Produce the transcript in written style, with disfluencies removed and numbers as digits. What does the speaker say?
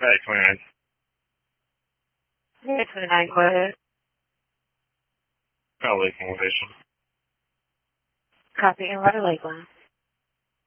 Hey, 29. Hey, 29, go ahead. Oh, Lakeland Station. Copy and letter Lakeland.